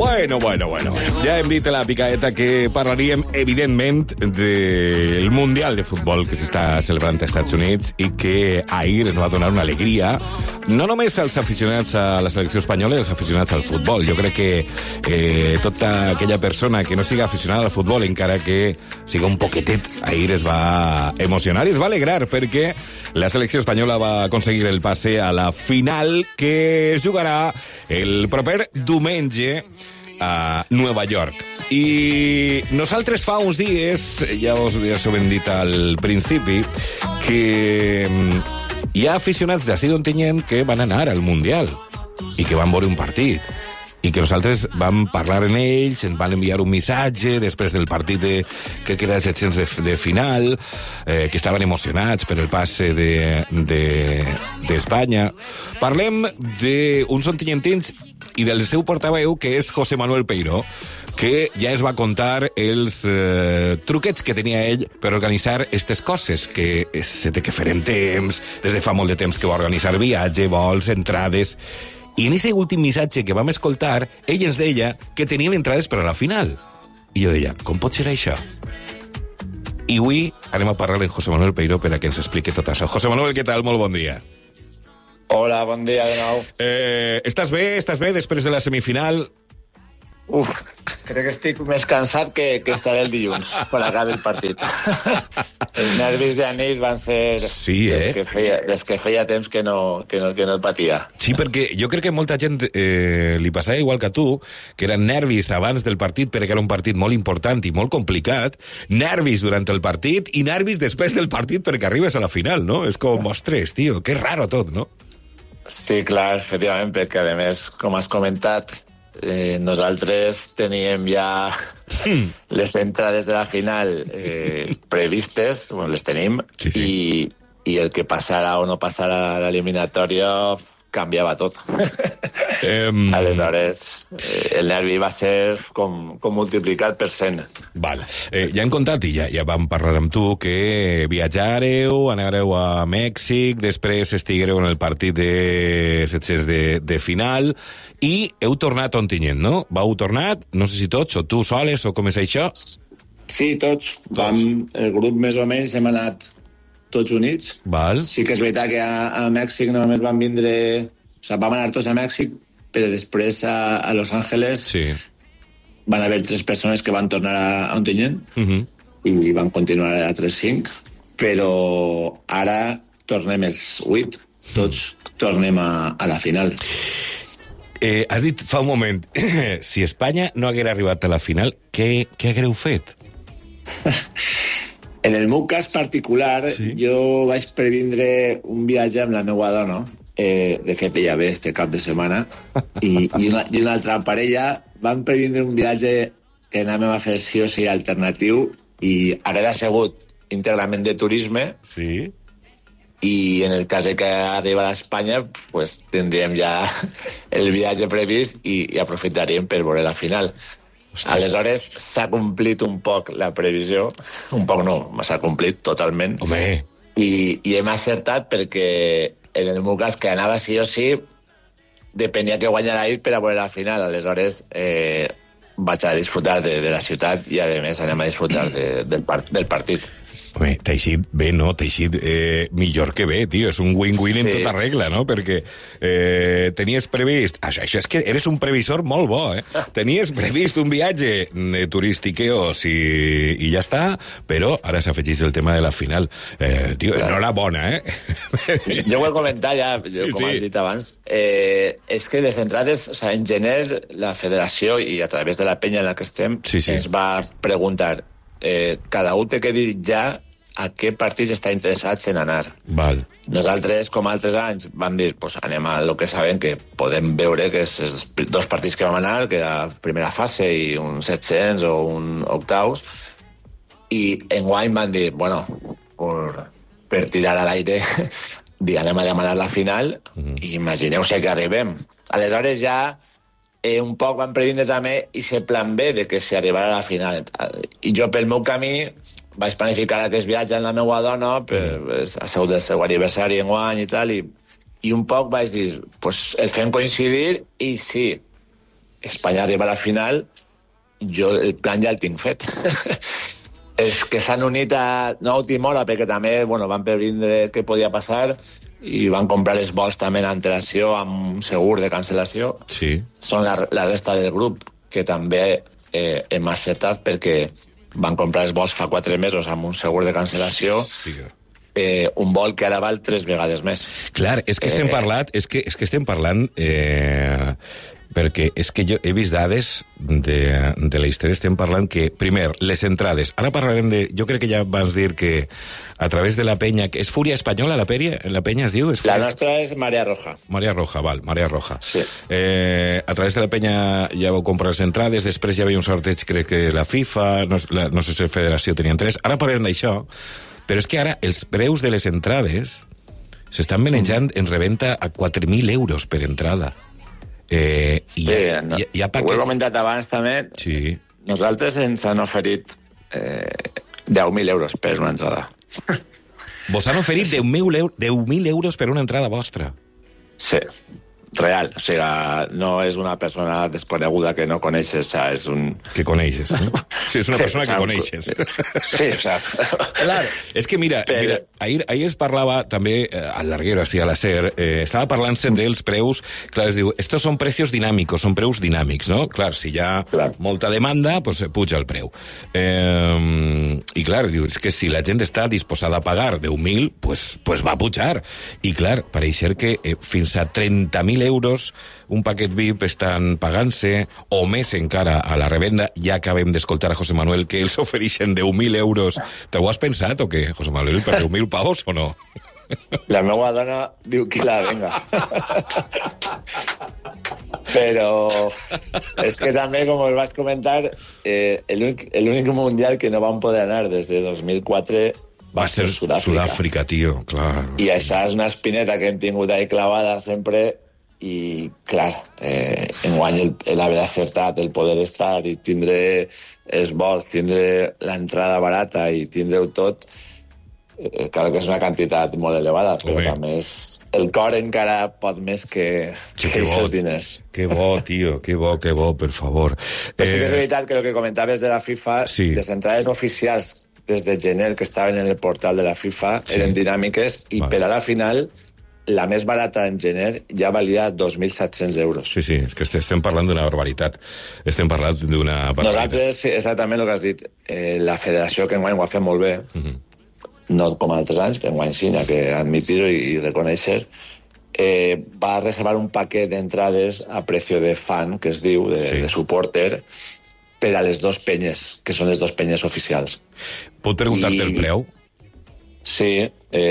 Bueno. Ja hem dit a la picaeta que parlaríem, evidentment, del Mundial de Futbol que s'està celebrant als Estats Units i que ahir ens va donar una alegria, no només als aficionats a la selecció espanyola i als aficionats al futbol. Jo crec que tota aquella persona que no siga aficionada al futbol, encara que siga un poquetet, ahir es va emocionar i es va alegrar perquè la selecció espanyola va aconseguir el passe a la final que es jugarà el proper diumenge a Nova York. I nosaltres fa uns dies, ja us ho hem dit al principi, que hi ha aficionats d'ací d'Ontinyent que van anar al Mundial i que van veure un partit. I que nosaltres vam parlar amb ells, ens van enviar un missatge després del partit que era els 700 de final, que estaven emocionats per el passe d'Espanya. Parlem d'uns ontinyentins i del seu portaveu, que és José Manuel Peiró, que ja es va contar els truquets que tenia ell per organitzar aquestes coses, que se té que fer en temps, des de fa molt de temps que va organitzar viatge, vols, entrades. I en aquest últim missatge que vam escoltar, ell ens deia que tenien entrades per a la final. I jo deia, com pot ser això? I avui anem a parlar amb José Manuel Peiró per a que ens expliqui tot això. José Manuel, què tal? Molt bon dia. Hola, bon dia de nou. Estàs bé? Estàs bé després de la semifinal? Crec que estic més cansat que estaré el dilluns quan acabi el partit. Els nervis d'anís van ser des que feia temps que no el patia. Sí, perquè jo crec que molta gent li passava igual que a tu, que eren nervis abans del partit perquè era un partit molt important i molt complicat, nervis durant el partit i nervis després del partit perquè arribes a la final, no? És com, ostres, tio, que raro tot, no? Sí, clar, efectivament, perquè a més, com has comentat, nosaltres teníem ja les entrades de la final previstes, bueno, les tenim, sí. I el que passara o no passara a l'eliminatòria canviava tot. Aleshores, el nervi va ser com multiplicat per 100. Val. Ja hem contat, i ja vam parlar amb tu, que viatjareu, anareu a Mèxic, després estiguereu en el partit de 700 de final, i heu tornat a Ontinyent, no? Vau tornat, no sé si tots, o tu soles, o com és això? Sí, tots. El grup més o menys hem anat tots units. Val. Sí que és veritat que a Mèxic només van vindre... O sigui, vam anar tots a Mèxic, però després a Los Ángeles van haver 3 persones que van tornar a Ontinyent i van continuar a 3-5, però ara tornem els 8, tots tornem a la final. Has dit fa un moment, si Espanya no haguera arribat a la final, què haguereu fet? En el meu cas particular, jo vaig previndre un viatge amb la meva dona, de fet ella ve este cap de setmana, i una altra parella van previndre un viatge que anàvem a fer sí o sí alternatiu, i ara era assegut íntegrament de turisme, i en el cas de que arriba a Espanya, pues tindríem ja el viatge previst i aprofitaríem per veure la final. Ostres. Aleshores, s'ha complit un poc la previsió. Un poc no, s'ha complit totalment. Home. I hem acertat perquè, en el meu cas, que anava sí o sí, depenia que guanyara ell per a veure la final. Aleshores, vaig a disfrutar de la ciutat i, a més, anem a disfrutar del partit. Home, t'ha eixit bé, no? T'ha eixit millor que bé, tio. És un win-win en tota regla, no? Perquè tenies previst... Això és que eres un previsor molt bo, eh? Tenies previst un viatge turístiqueos i ja està, però ara s'afegeix el tema de la final. Tio, enhorabona, eh? Jo ho he comentat ja, com has dit abans. És que les entrades, o sigui, en gener, la federació, i a través de la penya en la que estem, ens va preguntar cada un té que dir ja a què partits està interessats en anar. Val. Nosaltres, com altres anys, vam dir, pues, anem a lo que sabem que podem veure, que és els 2 partits que vam anar, que era primera fase i un 700 o un octaus, i enguany van dir, bueno, per tirar a l'aire, anem a demanar la final, i imagineu-se que arribem. Aleshores ja un poc van previndre també i ser plan B de que s'arribara a la final. I jo, pel meu camí, vaig planificar aquest viatge amb la meva dona, a seu del seu aniversari enguany i tal, i un poc vaig dir, pues el fem coincidir, i sí, Espanya arriba a la final, jo el plan ja el tinc fet. És que s'han unit a última hora, perquè també van previndre què podia passar i van comprar els vols també en antelació amb un segur de cancel·lació. Sí. Són la resta del grup que també hem acceptat perquè van comprar els vols fa 4 mesos amb un segur de cancel·lació. Sí. Un vol que ara val 3 vegades més. Clar, és que estem parlant perquè és que jo he vist dades de la història, estem parlant que, primer, les entrades, ara parlarem de, jo crec que ja vas dir que a través de la penya, que és Fúria Espanyola, la penya es diu? La nostra és Marea Roja. Marea Roja, val, Marea Roja. Sí. A través de la penya ja vau comprar les entrades, després ja havia un sorteig, crec que la FIFA, no sé si la Federació tenia interès, ara parlarem d'això, però és que ara els preus de les entrades s'estan manejant en reventa a 4.000 euros per entrada. Ho he comentat abans també. Sí. Nosaltres ens han oferit 10.000 euros per una entrada. Vos han oferit 10.000 euros per una entrada vostra? Sí, real. O sigui, no és una persona desconeguda que no coneixes, és un... Que coneixes, no? Sí, és una persona que coneixes. Sí, o sea... Claro, és que mira, ahir es parlava també al Larguero, així a la SER, estava parlant-se dels preus, clar, es diu, estos son precios dinámicos, són preus dinàmics, no? Clar, si hi ha molta demanda, pues puja el preu. I clar, diu, és que si la gent està disposada a pagar 10.000, pues va pujar. I clar, pareix que fins a 30.000 euros un paquet VIP estan pagant-se, o més encara a la revenda. Ja acabem d'escoltar a José Manuel que ells ofereixen 10.000 euros. T'ho has pensat o què, José Manuel, per 10.000 pavos o no? La meva dona diu que la venga. Però és que també, com us vaig comentar, l'únic mundial que no van poder anar des de 2004 va ser Sud-àfrica, tio, clar. I això és una espineta que hem tingut ahí clavada sempre. I, clar, enguany l'haver acertat, el poder estar i tindre els vols, tindre l'entrada barata i tindre-ho tot, clar que és una quantitat molt elevada, però també és... El cor encara pot més que els diners. Que bo, tio, que bo, per favor. Però sí que és veritat que el que comentaves de la FIFA, les entrades oficials des de gener que estaven en el portal de la FIFA eren dinàmiques i per a la final... La més barata en gener ja valia 2.700 euros. Sí, és que estem parlant d'una barbaritat. Estem parlant d'una barbaritat. Nosaltres, exactament el que has dit, la federació, que enguany ho ha fet molt bé, no com altres anys, però enguany sí, ha que admitir-ho i reconèixer, va reservar un paquet d'entrades a precio de fan, que es diu, de supporter, per a les dos penyes, que són les dos penyes oficials. Pot preguntar-te el preu? Sí,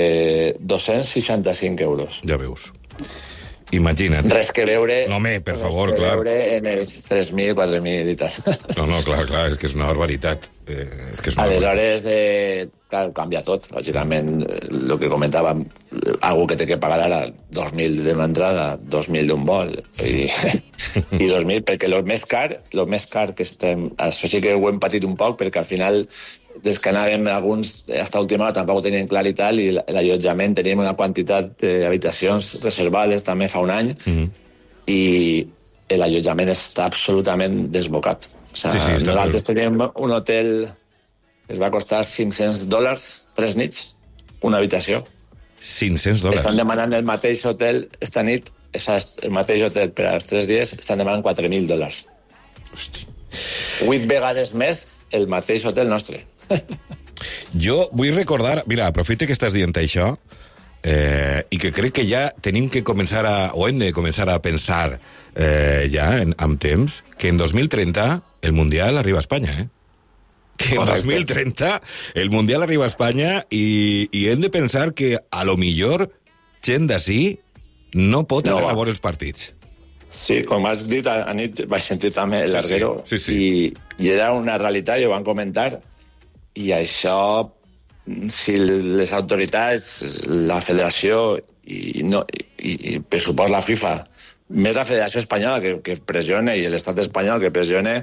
265 euros. Ja veus. Imagina't. Res que veure... No, home, per favor, clar. Res que veure en els 3.000, 4.000 i tal. No, clar, és que és una barbaritat. Aleshores, clar, canvia tot. Lògicament, el que comentàvem, algú que té que pagar ara 2.000 d'una entrada, 2.000 d'un vol, i 2.000, perquè el més car que estem... Això sí que ho hem patit un poc, perquè al final... Des que anàvem alguns, hasta última hora tampoc ho tenien clar i tal, i l'allotjament teníem una quantitat d'habitacions reservades també fa un any, i l'allotjament està absolutament desbocat. O sigui, nosaltres teníem un hotel que es va costar $500, 3 nits, una habitació. $500? Estan demanant el mateix hotel esta nit, el mateix hotel per als 3 dies, estan demanant $4.000. Hosti. 8 vegades més el mateix hotel nostre. Jo vull recordar, mira, aprofite que estàs dient això, i que crec que ja tenim que començar o hem de començar a pensar ja amb temps, que en 2030 el Mundial arriba a Espanya, que en 2030 el Mundial arriba a Espanya i hem de pensar que a lo millor gent d'ací no pot anar a veure els partits. Sí, com has dit, a nit vaig sentir també el Larguero, i era una realitat, i ho van comentar, i això, si les autoritats, la federació i per supost la FIFA, més la federació espanyola que pressione i l'estat espanyol que pressione,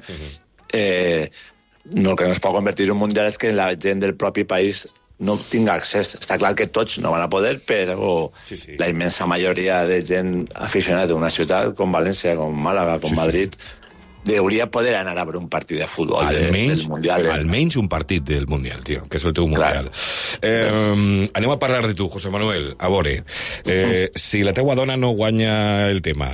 el que no es pot convertir en un mundial és que la gent del propi país no tinga accés. Està clar que tots no van a poder, però la immensa majoria de gent aficionada d'una ciutat com València, com Màlaga, com Madrid, hauria poder anar a veure un partit de futbol del Mundial. Almenys un partit del Mundial, tio, que és el teu Mundial. Anem a parlar de tu, José Manuel. A veure, si la teua dona no guanya el tema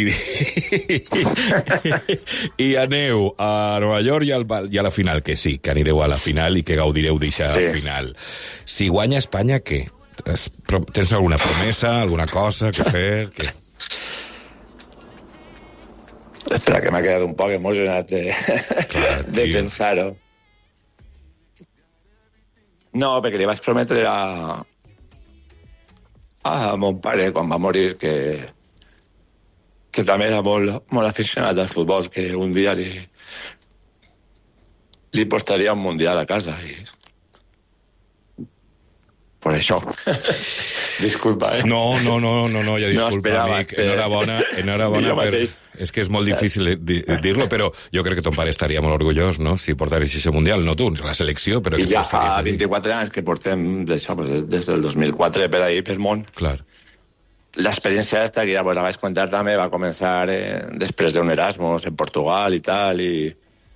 i aneu a Nova York i a la final, que sí, que anireu a la final i que gaudireu d'eixa final. Si guanya Espanya, què? Tens alguna promesa, alguna cosa que fer? Què? Espera, que m'ha quedat un poc emocionat de pensar-ho. No, perquè li vaig prometre a mon pare, quan va morir, que també era molt aficionat al futbol, que un dia li portaria un mundial a casa. Per això. Disculpa, No, ja disculpa, amic. Enhorabona per... És que és molt difícil dir-lo, però jo crec que ton pare estaria molt orgullós, no?, si portaris aquest Mundial, no tu, la selecció, però... I ja fa 24 anys que portem d'això, des del 2004 per ahí, pel món. Clar. L'experiència aquesta, que ja la vaig contar també, va començar després d'un Erasmus en Portugal i tal, i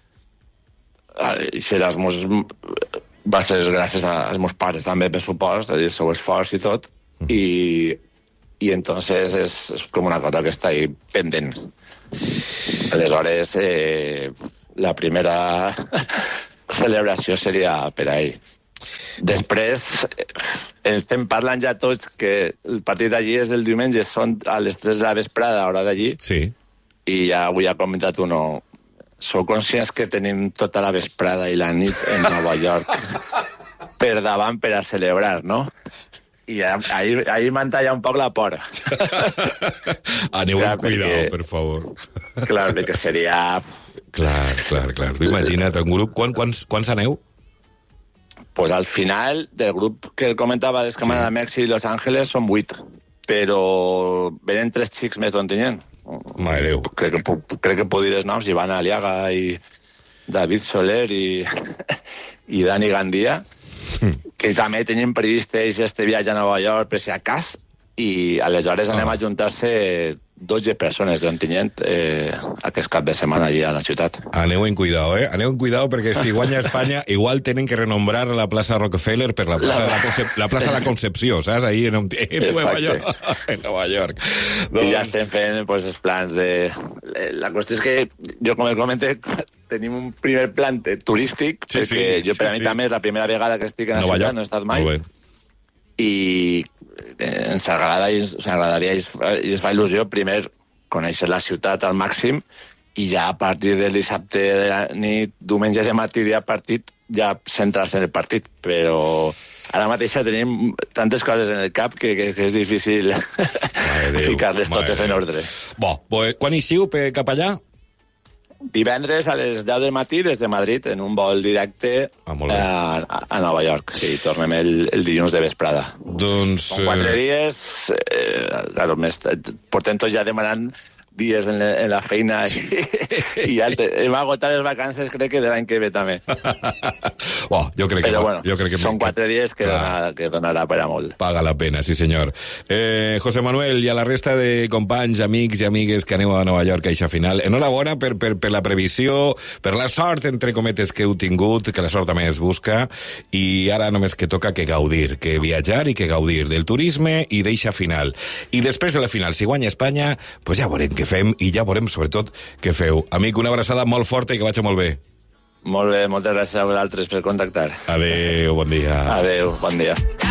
aquest Erasmus va ser gràcies als meus pares també, per supost, el seu esforç i tot, i entonces és com una cosa que està ahí pendent. Aleshores, la primera celebració seria per a ell. Després, estem parlant ja tots que el partit d'allí és del diumenge, són a les 3 de la vesprada, hora d'allí, sí. I ja avui ha comentat uno, sou conscients que tenim tota la vesprada i la nit en Nova York per davant per a celebrar, no? I ahir m'han tallat un poc la por. Aneu amb cuidado, per favor. Clar, que seria... Clar. Tu imagina't, un grup... Quants aneu? Pues al final del grup que el comentava des Canadà, Mèxic i Los Ángeles són 8, però venen 3 xics més d'Ontinyent. Mare Déu. Crec que puc dir els noms, Iván Aliaga i David Soler i Dani Gandia, que també tenim previst este viatge a Nova York per si a cas, i aleshores anem a juntar-se 12 persones d'Ontinyent aquest cap de setmana allà a la ciutat. Aneu en cuidado, Aneu en cuidado, perquè si guanya Espanya igual tenen que renombrar la plaça Rockefeller per la plaça de la Concepció, saps? Ahí en Nueva York. En Nova York. I ja estem fent els plans de... La qüestió és que, jo com el comenté, tenim un primer plan turístic, perquè jo per a mi també és la primera vegada que estic en la ciutat, no he estat mai, i ens agradaria i es fa il·lusió primer conèixer la ciutat al màxim i ja a partir del dissabte de la nit, diumenge de matí dia partit, ja centrar-se en el partit, però ara mateix tenim tantes coses en el cap que és difícil ficar-les totes en ordre. Bo, quan hi siu cap allà? Divendres a les 10 del matí des de Madrid en un vol directe a Nova York. Sí, tornem el dilluns de vesprada. Doncs... Són 4 dies, portem tots ja demanant dies en la feina i ja hem agotat les vacances, crec que de l'any que ve també. Jo crec que són 4 dies que donarà per a molt. Paga la pena, sí senyor. José Manuel i a la resta de companys, amics i amigues que aneu a Nova York a eixa final, enhorabona per la previsió, per la sort, entre cometes, que heu tingut, que la sort també es busca, i ara només que toca que gaudir, que viatjar i que gaudir del turisme i d'eixa final. I després de la final, si guanya Espanya, pues ja veurem què fem i ja veurem, sobretot, què feu. Amic, una abraçada molt forta i que vagi molt bé. Molt bé, moltes gràcies a vosaltres per contactar. Adéu, bon dia. Adéu, bon dia.